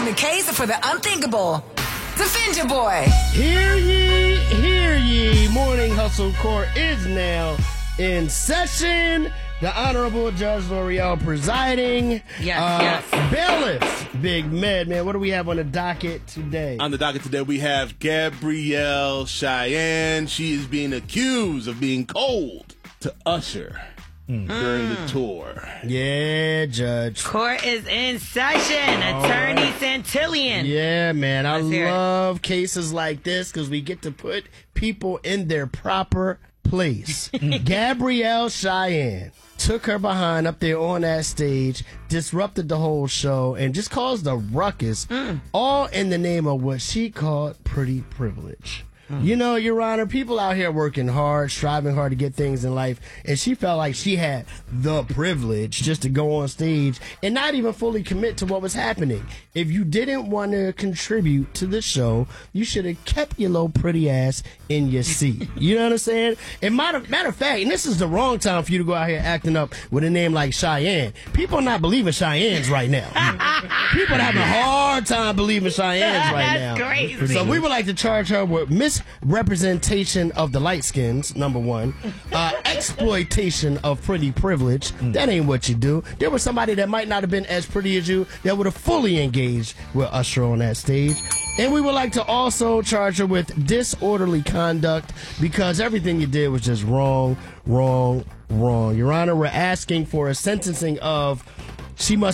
a case for the unthinkable. Defend your boy. Hear ye, hear ye. Morning Hustle Court is now in session. The Honorable Judge L'Oreal presiding. Yes. Bailiff, Big Med, man. What do we have on the docket today? On the docket today, we have Gabrielle Cheyenne. She is being accused of being cold to Usher during the tour. Yeah, Judge. Court is in session. Attorney Santillian. Yeah, man. I Let's hear it. love cases like this because we get to put people in their proper place. Gabrielle Cheyenne took her behind up there on that stage, disrupted the whole show, and just caused a ruckus, all in the name of what she called pretty privilege. You know, Your Honor, people out here working hard, striving hard to get things in life, and she felt like she had the privilege just to go on stage and not even fully commit to what was happening. If you didn't want to contribute to the show, you should have kept your little pretty ass in your seat. You know what I'm saying? And matter of fact, and this is the wrong time for you to go out here acting up with a name like Cheyenne. People are not believing Cheyenne's right now. People are having a hard time believing Cheyenne's right now. That's crazy. So we would like to charge her with misrepresentation of the light skins, number one. Exploitation of pretty privilege. That ain't what you do. There was somebody that might not have been as pretty as you that would have fully engaged with Usher on that stage. And we would like to also charge her with disorderly conduct because everything you did was just wrong. Your Honor, we're asking for a sentencing of she must